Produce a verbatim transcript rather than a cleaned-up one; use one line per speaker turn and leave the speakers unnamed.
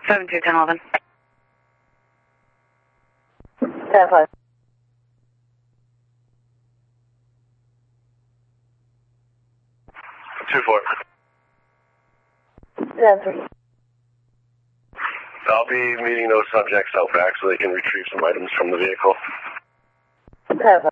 seven two ten eleven.
ten five.
two four.
ten three.
I'll be meeting those subjects out back so they can retrieve some items from the vehicle.
ten five.